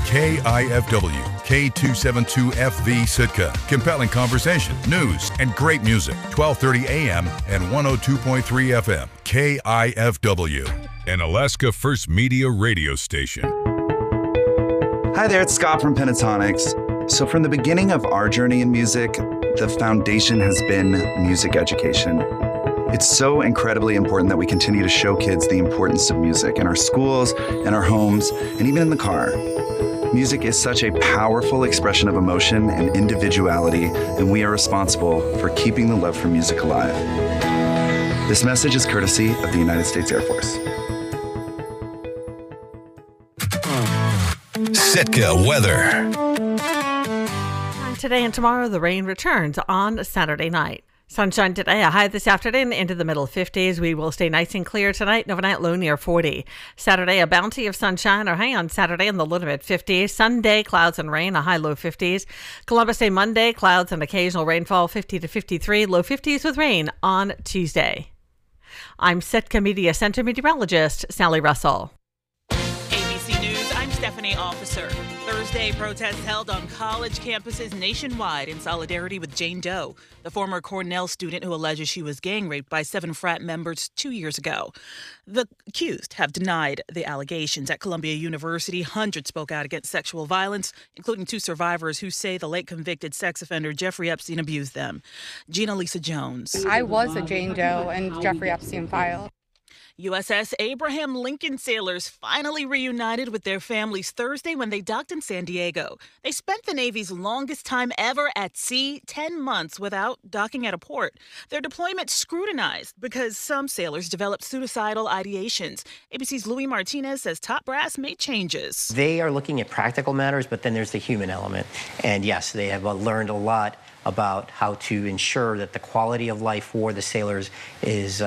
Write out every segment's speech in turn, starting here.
KIFW, K272FV Sitka. Compelling conversation, news, and great music. 1230 AM and 102.3 FM. KIFW, an Alaska First Media radio station. Hi there, it's Scott from Pentatonics. So from the beginning of our journey in music, the foundation has been music education. It's so incredibly important that we continue to show kids the importance of music in our schools, in our homes, and even in the car. Music is such a powerful expression of emotion and individuality, and we are responsible for keeping the love for music alive. This message is courtesy of the United States Air Force. Sitka weather. Today and tomorrow, the rain returns on Saturday night. Sunshine today, a high this afternoon into the middle 50s. We will stay nice and clear tonight, and overnight low near 40. Saturday, a bounty of sunshine, or high on Saturday in the low to mid 50s. Sunday, clouds and rain, a high low 50s. Columbus Day Monday, clouds and occasional rainfall, 50 to 53. Low 50s with rain on Tuesday. I'm Sitka Media Center meteorologist Sally Russell. ABC News, I'm Stephanie Officer. Thursday, protests held on college campuses nationwide in solidarity with Jane Doe, the former Cornell student who alleges she was gang raped by 7 frat members 2 years ago. The accused have denied the allegations. At Columbia University, hundreds spoke out against sexual violence, including 2 survivors who say the late convicted sex offender Jeffrey Epstein abused them. Gina Lisa Jones. I was a Jane Doe and Jeffrey Epstein file. USS Abraham Lincoln sailors finally reunited with their families Thursday when they docked in San Diego. They spent the Navy's longest time ever at sea, 10 months without docking at a port. Their deployment scrutinized because some sailors developed suicidal ideations. ABC's Louis Martinez says top brass made changes. They are looking at practical matters, but then there's the human element. And yes, they have learned a lot about how to ensure that the quality of life for the sailors is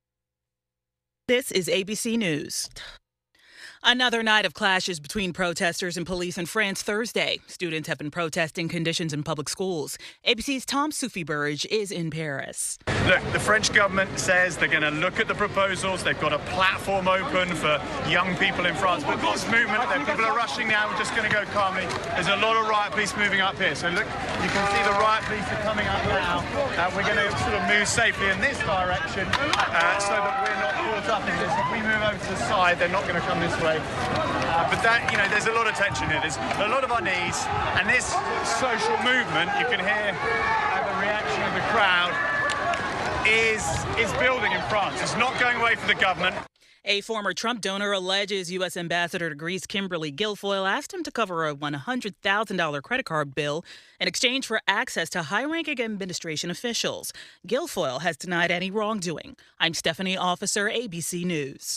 This is ABC News. Another night of clashes between protesters and police in France Thursday. Students have been protesting conditions in public schools. ABC's Tom Soufi-Burridge is in Paris. Look, the French government says they're going to look at the proposals. They've got a platform open for young people in France. But this movement, people are rushing now. We're just going to go calmly. There's a lot of riot police moving up here. So look, you can see the riot police are coming up now. We're going to sort of move safely in this direction so that we're not caught up in this. If we move over to the side, they're not going to come this way. But that, there's a lot of tension here. There's a lot of unease, and this social movement, you can hear the reaction of the crowd, is building in France. It's not going away from the government. A former Trump donor alleges U.S. Ambassador to Greece Kimberly Guilfoyle asked him to cover a $100,000 credit card bill in exchange for access to high-ranking administration officials. Guilfoyle has denied any wrongdoing. I'm Stephanie Officer, ABC News.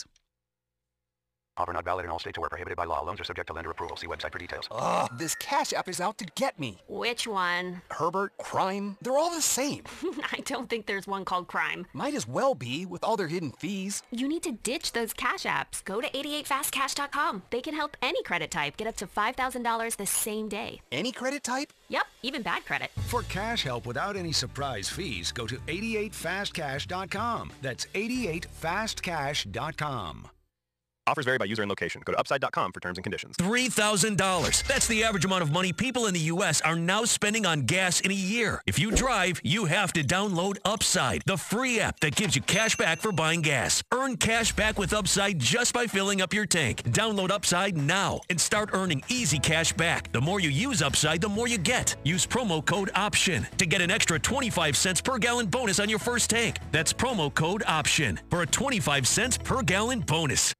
Offer not valid in all states or where prohibited by law. Loans are subject to lender approval. See website for details. Ugh, this Cash App is out to get me. Which one? Herbert, Crime, they're all the same. I don't think there's one called Crime. Might as well be, with all their hidden fees. You need to ditch those Cash Apps. Go to 88fastcash.com. They can help any credit type get up to $5,000 the same day. Any credit type? Yep, even bad credit. For cash help without any surprise fees, go to 88fastcash.com. That's 88fastcash.com. Offers vary by user and location. Go to upside.com for terms and conditions. $3,000. That's the average amount of money people in the U.S. are now spending on gas in a year. If you drive, you have to download Upside, the free app that gives you cash back for buying gas. Earn cash back with Upside just by filling up your tank. Download Upside now and start earning easy cash back. The more you use Upside, the more you get. Use promo code OPTION to get an extra 25 cents per gallon bonus on your first tank. That's promo code OPTION for a 25 cents per gallon bonus.